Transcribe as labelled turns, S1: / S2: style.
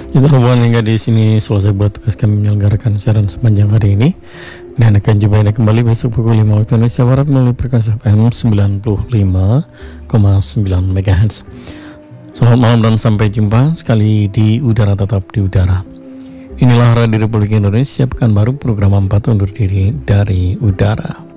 S1: Kita rombongan hingga di sini selesai buat tugas kami menyelenggarakan siaran sepanjang hari ini. Dan akan jumpa Anda kembali besok pukul 5 waktu Indonesia Barat melalui frekuensi FM 95,9 MHz. Selamat malam dan sampai jumpa sekali di udara, tetap di udara. Inilah Radio Republik Indonesia, Pekanbaru, program 4 undur diri dari udara.